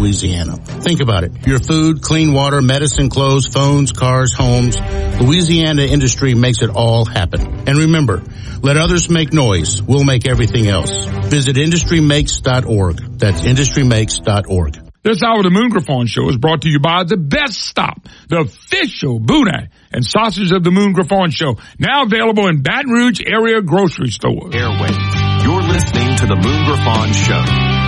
Louisiana. Think about it. Your food, clean water, medicine, clothes, phones, cars, homes. Louisiana Industry makes it all happen. And remember, let others make noise. We'll make everything else. Visit industrymakes.org. That's industrymakes.org. This hour of the Moon Griffon Show is brought to you by The Best Stop, the official boudin and sausage of the Moon Griffon Show. Now available in Baton Rouge area grocery stores. Airway. You're listening to the Moon Griffon Show.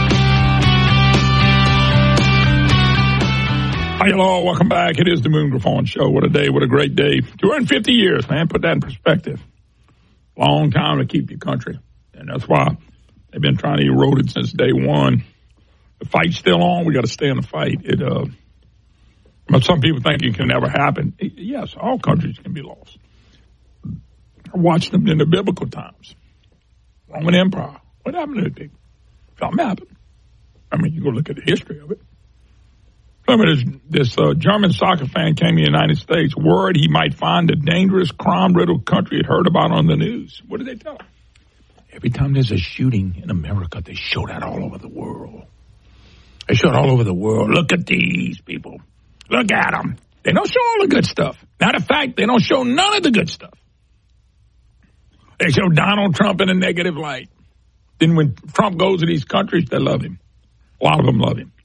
Hi, hello. Welcome back. It is the Moon Griffon Show. What a day. What a great day. 250 years, man. Put that in perspective. Long time to keep your country. And that's why they've been trying to erode it since day one. The fight's still on. We got to stay in the fight. But some people think it can never happen. Yes, all countries can be lost. I watched them in the biblical times. Roman Empire. What happened to the people? Something happened. I mean, you go look at the history of it. This German soccer fan came to the United States, worried he might find a dangerous, crime-riddled country he'd heard about on the news. What did they tell him? Every time there's a shooting in America, they show that all over the world. They show it all over the world. Look at these people. Look at them. They don't show all the good stuff. Matter of fact, they don't show none of the good stuff. They show Donald Trump in a negative light. Then when Trump goes to these countries, they love him. A lot of them love him.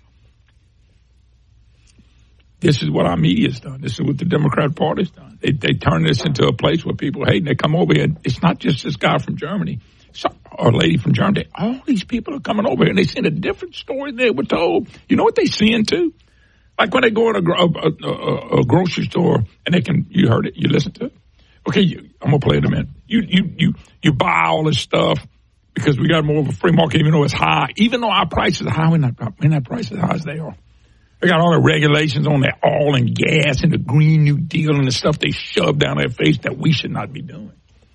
This is what our media's done. This is what the Democrat Party's done. They turn this into a place where people hate, and they come over here. It's not just this guy from Germany. Or lady from Germany. All these people are coming over here, and they seeing a different story they were told. You know what they seeing, too? Like when they go in a grocery store, and they can, you heard it, you listen to it. Okay, I'm going to play it in a minute. You buy all this stuff because we got more of a free market, even though it's high. Even though our prices are high, we're not prices as high as they are. They got all the regulations on their oil and gas and the Green New Deal and the stuff they shove down their face that we should not be doing.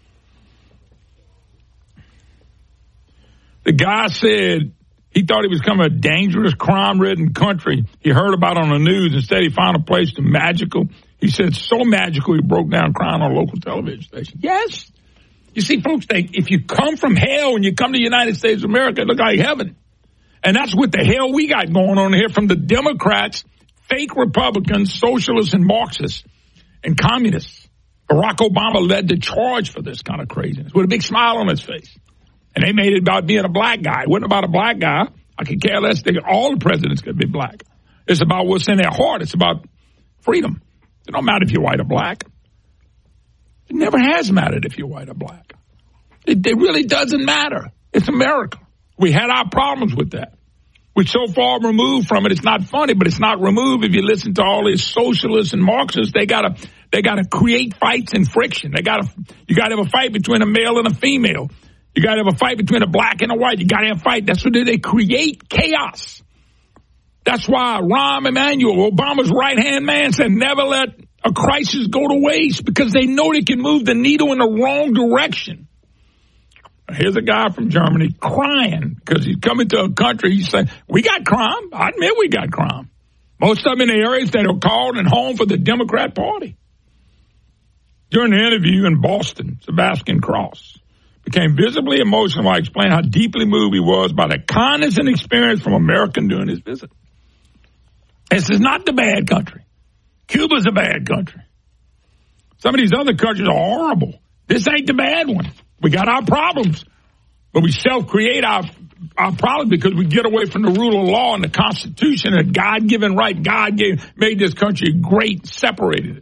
The guy said he thought he was coming a dangerous, crime-ridden country he heard about on the news. Instead, he found a place to magical. He said so magical he broke down crying on a local television station. Yes. You see, folks, if you come from hell and you come to the United States of America, it looks like heaven. And that's what the hell we got going on here from the Democrats, fake Republicans, socialists, and Marxists, and communists. Barack Obama led the charge for this kind of craziness with a big smile on his face. And they made it about being a black guy. It wasn't about a black guy. I could care less. All the presidents could be black. It's about what's in their heart. It's about freedom. It don't matter if you're white or black. It never has mattered if you're white or black. It really doesn't matter. It's America. We had our problems with that. We're so far removed from it. It's not funny, but it's not removed. If you listen to all these socialists and Marxists, they gotta create fights and friction. You gotta have a fight between a male and a female. You got to have a fight between a black and a white. You got to have a fight. That's what they create chaos. That's why Rahm Emanuel, Obama's right-hand man, said never let a crisis go to waste because they know they can move the needle in the wrong direction. Here's a guy from Germany crying because he's coming to a country. He's saying, we got crime. I admit we got crime. Most of them in the areas that are called and home for the Democrat Party. During the interview in Boston, Sebastian Cross became visibly emotional while explaining how deeply moved he was by the kindness and experience from American during his visit. This is not the bad country. Cuba's a bad country. Some of these other countries are horrible. This ain't the bad one. We got our problems, but we self-create our problems because we get away from the rule of law and the Constitution and God-given right. God made this country great, separated it.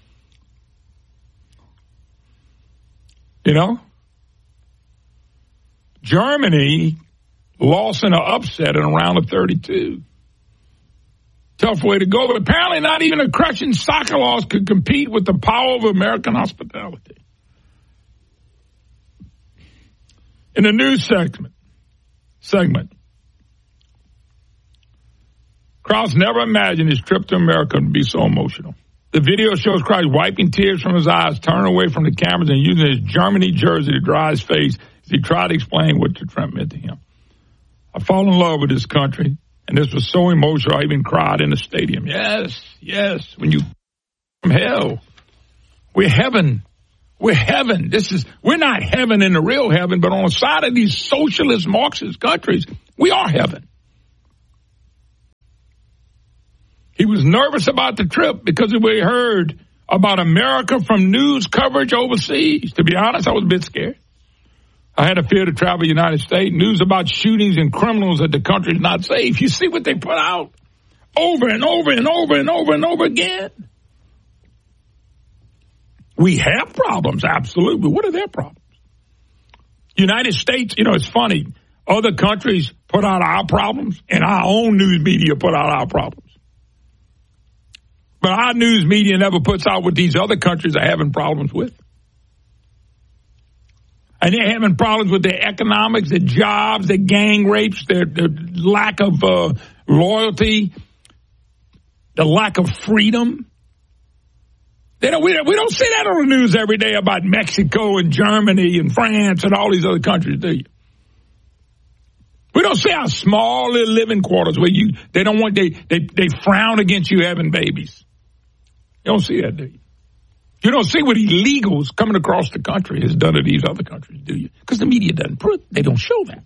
You know? Germany lost in an upset in a round of 32. Tough way to go, but apparently not even a crushing soccer loss could compete with the power of American hospitality. In the news segment, Krause never imagined his trip to America would be so emotional. The video shows Krause wiping tears from his eyes, turning away from the cameras, and using his Germany jersey to dry his face as he tried to explain what the trip meant to him. I fall in love with this country, and this was so emotional I even cried in the stadium. Yes, when you from hell, we're heaven. We're heaven. We're not heaven in the real heaven, but on the side of these socialist Marxist countries, we are heaven. He was nervous about the trip because we heard about America from news coverage overseas. To be honest, I was a bit scared. I had a fear to travel the United States. News about shootings and criminals that the country is not safe. You see what they put out over and over and over and over and over again. We have problems, absolutely. What are their problems? United States, it's funny. Other countries put out our problems, and our own news media put out our problems. But our news media never puts out what these other countries are having problems with. And they're having problems with their economics, their jobs, their gang rapes, their lack of loyalty, the lack of freedom. We don't see that on the news every day about Mexico and Germany and France and all these other countries, do you? We don't see our small little living quarters where they frown against you having babies. You don't see that, do you? You don't see what illegals coming across the country has done to these other countries, do you? Because the media doesn't they don't show that.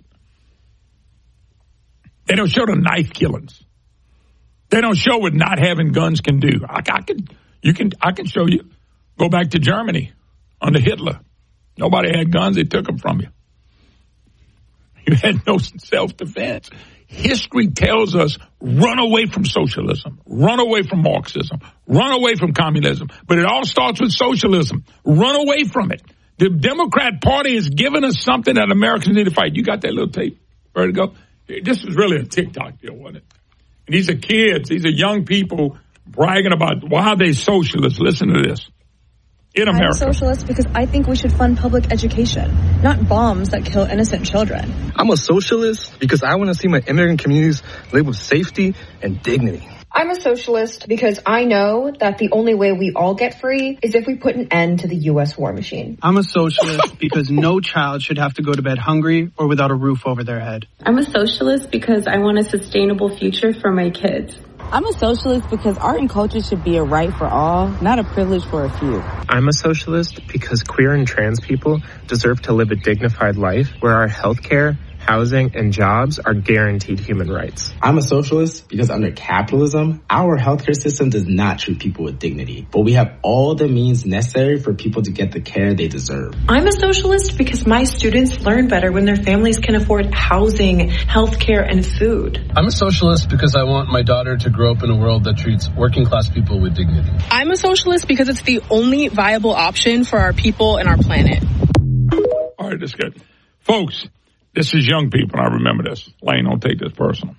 They don't show the knife killings. They don't show what not having guns can do. I can show you. Go back to Germany under Hitler. Nobody had guns. They took them from you. You had no self-defense. History tells us run away from socialism, run away from Marxism, run away from communism. But it all starts with socialism. Run away from it. The Democrat Party has given us something that Americans need to fight. You got that little tape ready to go? This was really a TikTok deal, wasn't it? And these are kids. These are young people bragging about why they're socialists. Listen to this. In America. I'm a socialist because I think we should fund public education, not bombs that kill innocent children. I'm a socialist because I want to see my immigrant communities live with safety and dignity. I'm a socialist because I know that the only way we all get free is if we put an end to the U.S. war machine. I'm a socialist because no child should have to go to bed hungry or without a roof over their head. I'm a socialist because I want a sustainable future for my kids. I'm a socialist because art and culture should be a right for all, not a privilege for a few. I'm a socialist because queer and trans people deserve to live a dignified life where our healthcare, housing, and jobs are guaranteed human rights. I'm a socialist because under capitalism, our healthcare system does not treat people with dignity, but we have all the means necessary for people to get the care they deserve. I'm a socialist because my students learn better when their families can afford housing, healthcare, and food. I'm a socialist because I want my daughter to grow up in a world that treats working class people with dignity. I'm a socialist because it's the only viable option for our people and our planet. All right, that's good. Folks, this is young people, and I remember this. Lane, don't take this personal.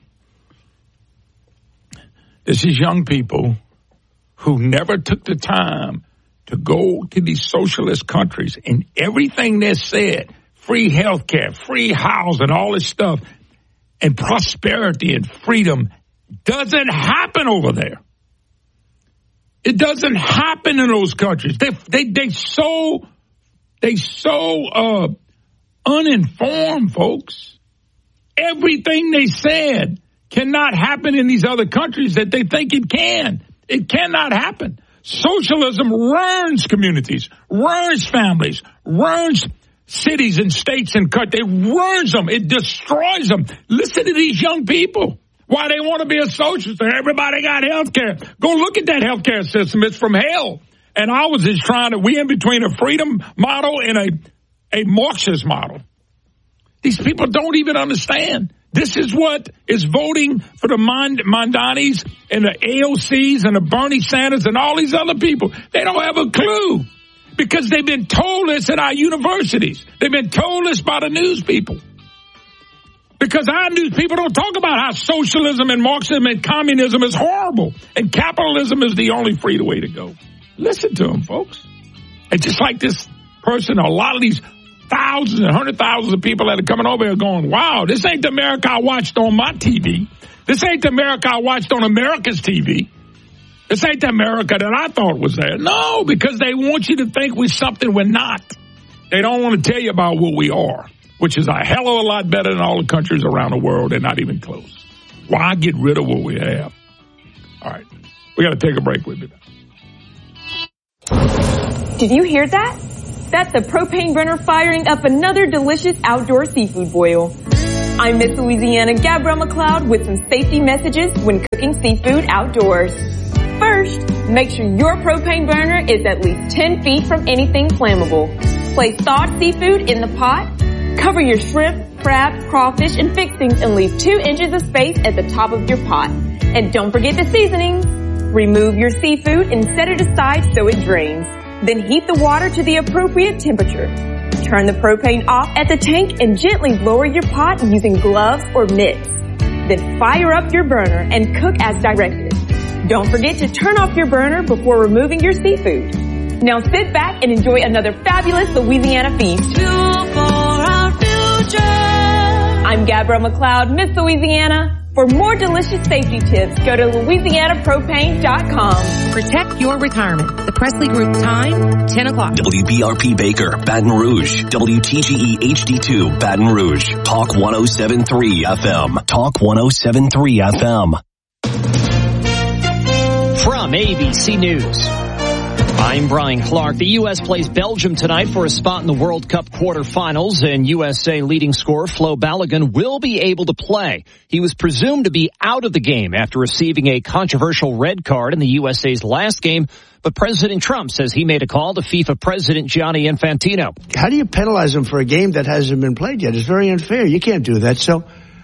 This is young people who never took the time to go to these socialist countries, and everything they said, free health care, free housing, all this stuff, and prosperity and freedom doesn't happen over there. It doesn't happen in those countries. They so uninformed, folks. Everything they said cannot happen in these other countries that they think it can. It cannot happen. Socialism ruins communities, ruins families, ruins cities and states and countries. It ruins them. It destroys them. Listen to these young people. Why they want to be a socialist. Everybody got health care. Go look at that health care system. It's from hell. And ours is we in between a freedom model and a Marxist model. These people don't even understand. This is what is voting for the Mondanis and the AOCs and the Bernie Sanders and all these other people. They don't have a clue because they've been told this at our universities. They've been told this by the news people. Because our news people don't talk about how socialism and Marxism and communism is horrible and capitalism is the only free way to go. Listen to them, folks. And just like this person, a lot of these thousands and hundred thousands of people that are coming over here going, wow, this ain't the America I watched on my TV. This ain't the America I watched on America's TV. This ain't the America that I thought was there. No, because they want you to think we're something we're not. They don't want to tell you about what we are, which is a hell of a lot better than all the countries around the world. They're not even close. Why get rid of what we have? All right. We got to take a break. We'll be back. Did you hear that? That's a propane burner firing up another delicious outdoor seafood boil. I'm Miss Louisiana Gabrielle McLeod with some safety messages when cooking seafood outdoors. First, make sure your propane burner is at least 10 feet from anything flammable. Place thawed seafood in the pot. Cover your shrimp, crab, crawfish, and fixings and leave 2 inches of space at the top of your pot. And don't forget the seasonings. Remove your seafood and set it aside so it drains. Then heat the water to the appropriate temperature. Turn the propane off at the tank and gently lower your pot using gloves or mitts. Then fire up your burner and cook as directed. Don't forget to turn off your burner before removing your seafood. Now sit back and enjoy another fabulous Louisiana feast. Fuel for our future. I'm Gabrielle McLeod, Miss Louisiana. For more delicious safety tips, go to LouisianaPropane.com. Protect your retirement. The Presley Group time, 10 o'clock. WBRP Baker, Baton Rouge. WTGE HD2, Baton Rouge. Talk 107.3 FM. Talk 107.3 FM. From ABC News, I'm Brian Clark. The U.S. plays Belgium tonight for a spot in the World Cup quarterfinals, and USA leading scorer Flo Balogun will be able to play. He was presumed to be out of the game after receiving a controversial red card in the USA's last game, but President Trump says he made a call to FIFA President Gianni Infantino. How do you penalize him for a game that hasn't been played yet? It's very unfair. You can't do that. So,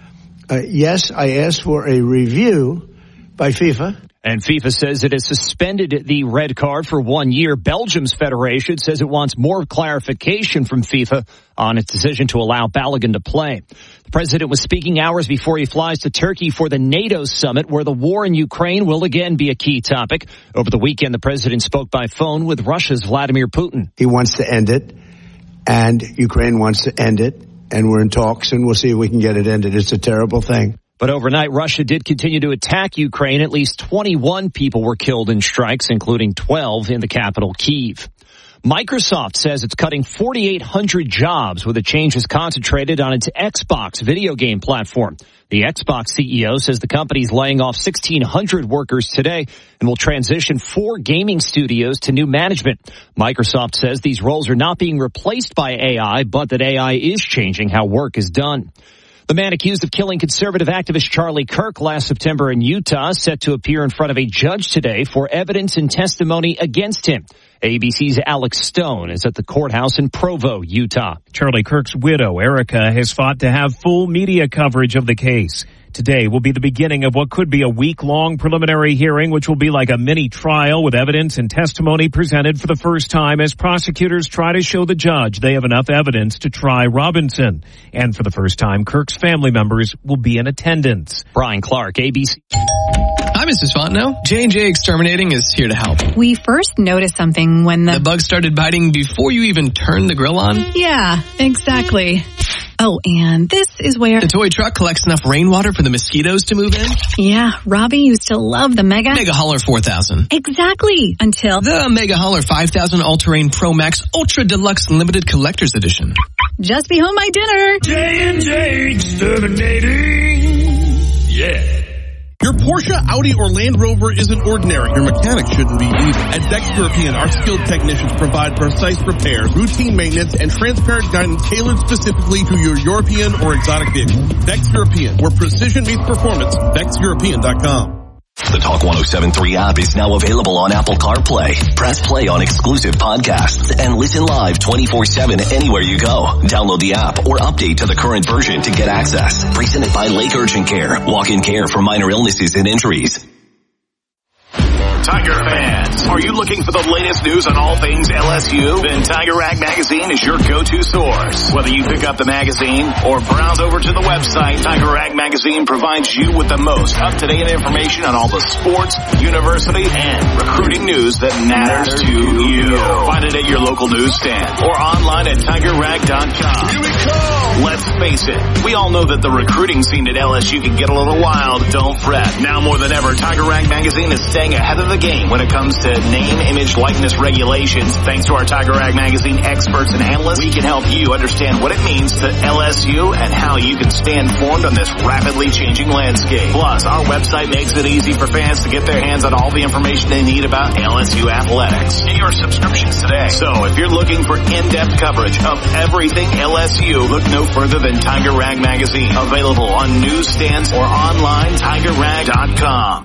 yes, I asked for a review by FIFA. And FIFA says it has suspended the red card for 1 year. Belgium's federation says it wants more clarification from FIFA on its decision to allow Balogun to play. The president was speaking hours before he flies to Turkey for the NATO summit, where the war in Ukraine will again be a key topic. Over the weekend, the president spoke by phone with Russia's Vladimir Putin. He wants to end it, and Ukraine wants to end it, and we're in talks, and we'll see if we can get it ended. It's a terrible thing. But overnight, Russia did continue to attack Ukraine. At least 21 people were killed in strikes, including 12 in the capital, Kyiv. Microsoft says it's cutting 4,800 jobs with the changes concentrated on its Xbox video game platform. The Xbox CEO says the company's laying off 1,600 workers today and will transition 4 gaming studios to new management. Microsoft says these roles are not being replaced by AI, but that AI is changing how work is done. The man accused of killing conservative activist Charlie Kirk last September in Utah is set to appear in front of a judge today for evidence and testimony against him. ABC's Alex Stone is at the courthouse in Provo, Utah. Charlie Kirk's widow, Erica, has fought to have full media coverage of the case. Today will be the beginning of what could be a week-long preliminary hearing, which will be like a mini trial with evidence and testimony presented for the first time as prosecutors try to show the judge they have enough evidence to try Robinson. And for the first time, Kirk's family members will be in attendance. Brian Clark, ABC. Hi, Mrs. Fontenot. J&J Exterminating is here to help. We first noticed something when the bug started biting before you even turned the grill on? Yeah, exactly. Oh, and this is where the toy truck collects enough rainwater for the mosquitoes to move in? Yeah, Robbie used to love the Mega Hauler 4000. Exactly, until the Mega Hauler 5000 All-Terrain Pro Max Ultra Deluxe Limited Collector's Edition. Just be home my dinner. J&J Exterminating. Yeah. Your Porsche, Audi, or Land Rover isn't ordinary. Your mechanic shouldn't be either. At Dex European, our skilled technicians provide precise repairs, routine maintenance, and transparent guidance tailored specifically to your European or exotic vehicle. Dex European, where precision meets performance. DexEuropean.com. The Talk 107.3 app is now available on Apple CarPlay. Press play on exclusive podcasts and listen live 24/7 anywhere you go. Download the app or update to the current version to get access. Presented by Lake Urgent Care. Walk-in care for minor illnesses and injuries. Tiger fans, are you looking for the latest news on all things LSU? Then Tiger Rag Magazine is your go-to source. Whether you pick up the magazine or browse over to the website, Tiger Rag Magazine provides you with the most up-to-date information on all the sports, university, and recruiting news that matters to you. Find it at your local newsstand or online at TigerRag.com. Here we go! Let's face it, we all know that the recruiting scene at LSU can get a little wild. Don't fret. Now more than ever, Tiger Rag Magazine is staying ahead of the the game when it comes to name, image, likeness regulations. Thanks to our Tiger Rag Magazine experts and analysts, we can help you understand what it means to LSU and how you can stay informed on this rapidly changing landscape. Plus, our website makes it easy for fans to get their hands on all the information they need about LSU athletics. Get your subscriptions today. So if you're looking for in-depth coverage of everything LSU, look no further than Tiger Rag Magazine. Available on newsstands or online, TigerRag.com.